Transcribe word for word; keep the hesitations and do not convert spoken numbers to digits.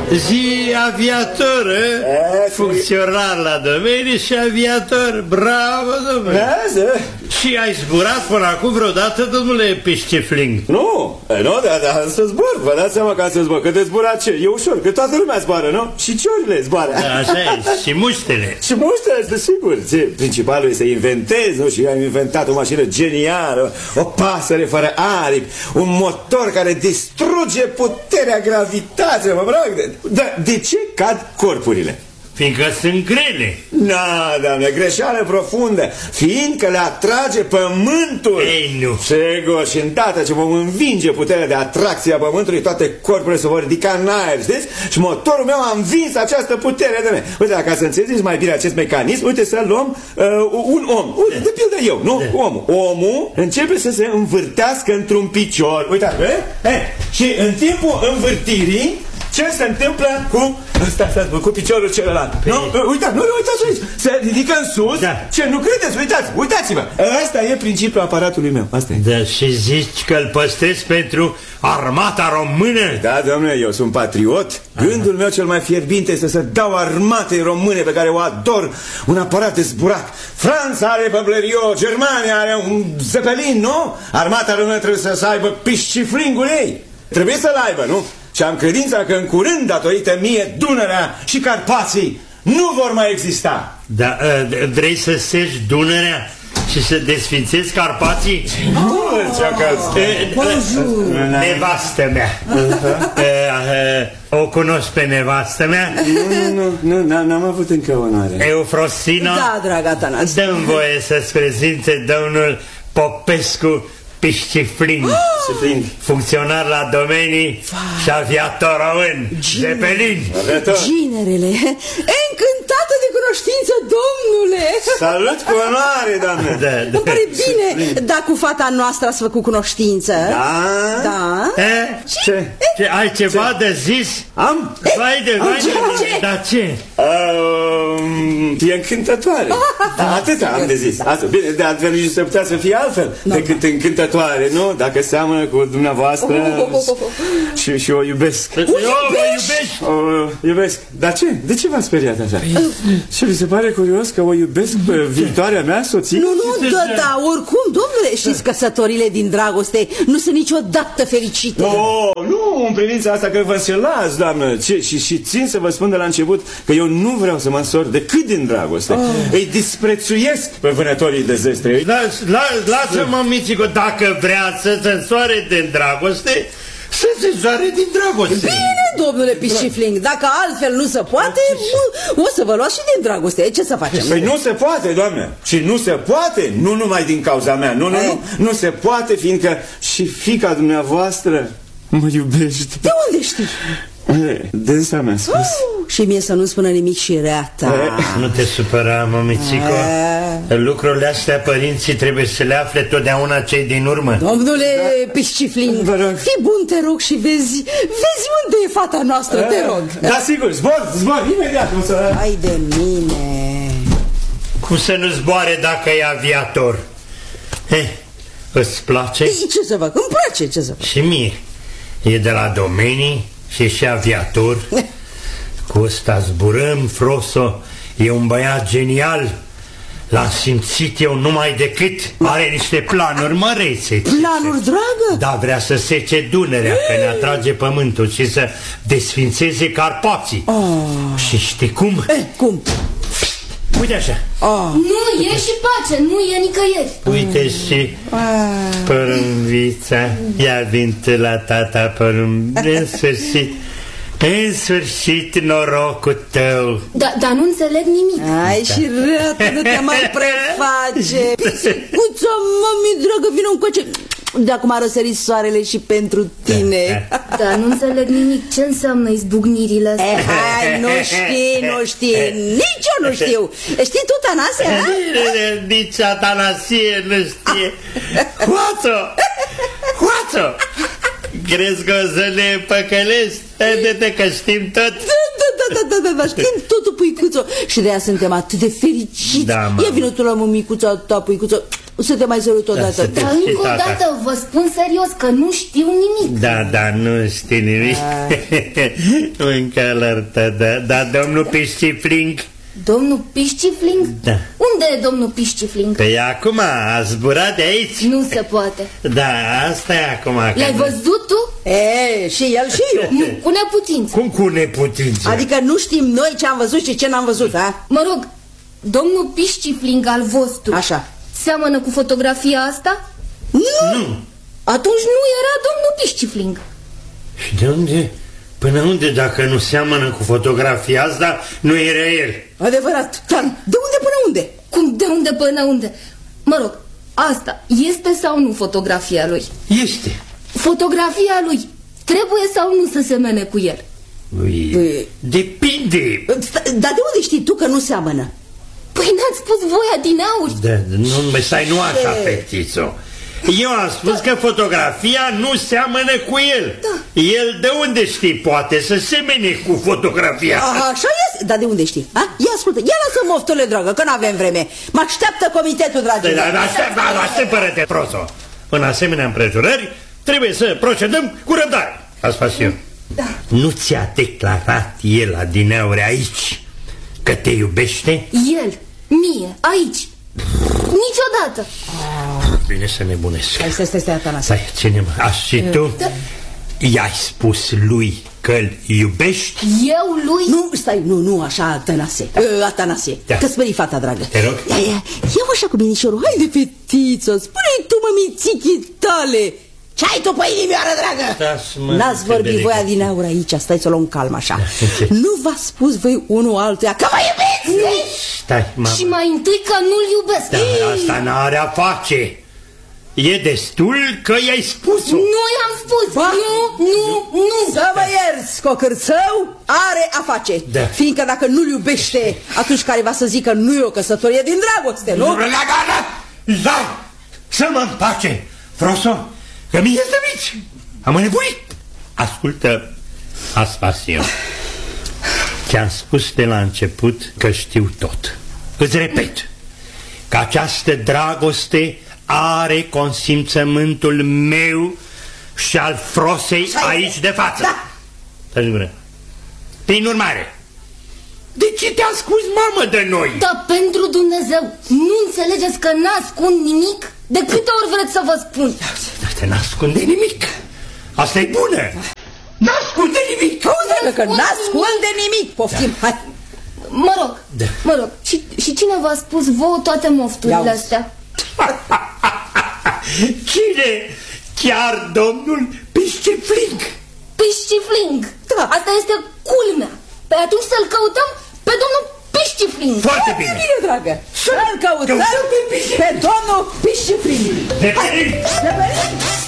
Zi aviator, e? Funcționar la domeniu și aviator. Bravo, domnule. Și ai zburat până acum vreodată, domnule Piscifling? Nu, e, nu, dar da, să zbor. Vă dați seama că să zbor. Că de zburat ce? E ușor, că toată lumea zboară, nu? Și ciorile zboară. Da, așa e, și muștele. Și muștele, desigur. Principalul este să inventezi, nu? Și am inventat o mașină genială, o pasăre fără aripi, un motor care distruge puterea gravitației, mă rog. Dar de ce cad corpurile? Fiindcă sunt grele. Na, doamne, greșeală profundă. Fiindcă le atrage pământul. Ei, nu. Sigur, și îndată ce vom învinge puterea de atracție a pământului, toate corpurile se vor ridica în aer, știți? Și motorul meu a învins această putere de mine. Uite, ca să înțelegeți mai bine acest mecanism, uite să luăm uh, un om. Uite, de pildă eu, nu? De. Omul. Omul începe să se învârtească într-un picior. Uitați, eh? Eh? Și în timpul învârtirii, ce se întâmplă cu asta, asta, cu piciorul celălalt? Pe... Nu? Uitați, nu, nu, uitați aici. Se ridică în sus. Da. Ce, nu credeți? Uitați, uitați-vă. Asta e principiul aparatului meu. Asta e. Da, și zici că îl păstrezi pentru armata română? Da, domnule, eu sunt patriot. Gândul meu cel mai fierbinte este să dau armatei române pe care o ador un aparat de zburat. Franța are Blériot, Germania are un Zeppelin, nu? Armata română trebuie să aibă Pisciflingul ei. Trebuie să-l aibă, nu? Și am credința că în curând, datorită mie, Dunărea și Carpații nu vor mai exista. Da, vrei să segi Dunărea și să desfințezi Carpații? Nevastă mea. O cunosc pe nevastă mea? Nu, nu, nu, n-am avut încă onoare. Eufrosina? Da, draga Atanas. Dă-mi voie să-ți prezinte domnul Popescu Piscifling, oh! Funcționar la domenii și aviator român, Zeppelin. Ginerele, încântată de cunoștință, domnule. Salut cu onoare, doamne. Da, da. Îmi pare bine, dar cu fata noastră ați făcut cunoștință. Da? Da. E? Ce? Ce? Ai ceva ce? de zis? Am? Vai de, vai de, ce? Dar ce? Um, e încântătoare. Da, atâta am de zis. Asta. Bine, de altfel nici se putea să fie altfel no, decât încântătoare, nu? Dacă seamănă cu dumneavoastră oh, oh, oh, oh. Și, și o iubesc. O iubești? O iubesc. Dar ce? De ce v-ați speriat așa? Și vi se pare curios că o iubesc pe viitoarea mea soție? Nu, nu, da, da, oricum, domnule, știți, căsătorile din dragoste nu sunt niciodată fericite. Oh, nu, în privința asta că vă înșelați, doamnă. Ce, și, și țin să vă spun de la început că eu nu vreau să mă însor decât din dragoste. Oh. Îi disprețuiesc pe vânătorii de zestre. Lasă-mă, Micico, dacă vrea să se însoare din dragoste, să se însoare din dragoste. Bine, domnule Piscifling, dacă altfel nu se poate, o să vă luați și din dragoste. Ce să facem? Păi nu se poate, doamne. Și nu se poate, nu numai din cauza mea. Nu, nu, nu, nu se poate, fiindcă și fiica dumneavoastră mă iubește. De unde știi? Dânsa mi-a spus. Uh, și mie să nu spună nimic și reata. Nu te supăra, mămițico. Lucrurile astea părinții trebuie să le afle totdeauna cei din urmă. Domnule da. Piscifling, fii bun, te rog, și vezi Vezi unde e fata noastră, te rog. Da, sigur, zbor, zbor, imediat. Hai de mine. Cum să nu zboare dacă e aviator? Eh, îți place? Ei, ce să fac? Îmi place, ce să fac? Și mie. E de la domenii și și aviator. Cu ăsta zburăm, Froso. E un băiat genial. L-am simțit eu numai decât. Are niște planuri mărețe. Planuri, dragă? Da, vrea să sece Dunărea, că ne atrage pământul, și să desfințeze Carpații. oh. Și știi cum? Eh, cum? Uite așa. oh. Nu, e și pace, nu e nicăieri. Uite și oh. Porumbița. Ia vintă la tata Porumb. În sfârșit. În sfârșit, norocul tău. Da, dar nu înțeleg nimic. Ai și rău, nu te mai preface. Pisicuța, mami dragă, vină încoace. De acum a răsărit soarele și pentru tine. Da, nu înțeleg nimic. Ce înseamnă izbucnirile astea? Eh, hai, nu știi, nu știi. Nici eu nu știu. Știi tu, Tanasie? Nici Atanasie nu știe. Hoațo! Hoațo! Crezi că o să ne păcălești? De-te că știm tot. Da, da, da, da, da, da, știm totul, puicuțo. Și de aia suntem atât de fericiți. Da, ia vină tu la mămicuța ta, puicuțo. Să te mai sărut odată. Da, Dar încă o dată vă spun serios că nu știu nimic. Da, da, nu știi nimic. Încă alertă, da. Da, domnul Piscifling. Domnul Piscifling? Da. Unde e domnul Piscifling? Păi acum a zburat de aici. Nu se poate. Da, asta e acum. L-ai văzut tu? E, și el și eu. Nu, cu neputință. Cum cu neputință? Adică nu știm noi ce am văzut și ce n-am văzut, a? Mă rog, domnul Piscifling al vostru Așa. seamănă cu fotografia asta? Nu! Nu. Atunci nu era domnul Piscifling. Și de unde? Până unde, dacă nu seamănă cu fotografia asta, nu era el? Adevărat, chiar. De unde până unde? Cum, de unde până unde? Mă rog, asta este sau nu fotografia lui? Este. Fotografia lui trebuie sau nu să semene cu el? Ui, Păi- depinde. Dar de unde știi tu că nu seamănă? Păi n-ați spus voi adineauri. Da, nu, mă, stai, nu așa, fetițo. Eu am spus că fotografia nu seamănă cu el. Da. El de unde știi? Poate să semene cu fotografia. A, așa este? Dar de unde știi? A? Ia ascultă, ia lasă moftule, dragă, că n-avem vreme. Mă așteaptă comitetul, dragii. Da, da, așteaptă, așteaptă-te, proso. În asemenea împrejurări, trebuie să procedăm cu răbdare. Asta fac eu. Da. Nu ți-a declarat el adineauri aici că te iubește? El, mie, aici. Niciodată. Bine să nebunesc. Stai, stai, stai, stai, Atanasie. Stai, ține-mă. Așa și tu? Da. I-ai spus lui că-l iubești? Eu lui? Nu, stai, nu, nu, așa, Atanasie. Da. Atanasie, Da. că speri fata, dragă. Te rog. Ia, ia, ia-mă așa cu binișorul. Haide, fetiță, spune-i tu, mămițichii tale. Ce ai tu pe inimioară, dragă? Stați, mă, N-ați te vorbit voi delicat. adineauri aici, stai să luăm calm așa. Da, Nu v-a spus voi unul altuia că vă iubiți? Stai, mamă. Și mai întâi că nu-l iubesc. Da, asta n-are a face. E destul că i-ai spus-o. Nu i-am spus. Ba. Nu, nu, nu. Să mă ierți, cocârțău are a face. Da. Fiindcă dacă nu-l iubește, atunci care va să zică nu e o căsătorie din dragoste, nu? La gana! Da! Să mă împace, Froso, că mi este mici. Am înnebunit. Ascultă, Aspasio. Ți-am spus de la început că știu tot. Îți repet că această dragoste are consimțământul meu și al Frosei aici de față. Da. Stai gură. Prin urmare, de ce te ascunzi, mamă, de noi? Dar pentru Dumnezeu, nu înțelegeți că n-ascund nimic? De câte ori vreți să vă spun? Nu te n-ascunde nimic. Asta e bună. N-ascunde nimic. Auzi, că n-ascunde nimic. Poftim, hai. Mă rog, Da. mă rog, și, și cine v-a spus vouă toate mofturile Ia-uzi. astea? Cine? Chiar domnul Piscifling. Piscifling. Da. Asta este culmea. Păi atunci să-l căutăm pe domnul Piscifling. Foarte bine. Bine, dragă. Să-l căutăm Căutăm pe Piscifling. pe domnul Piscifling. De pe De pe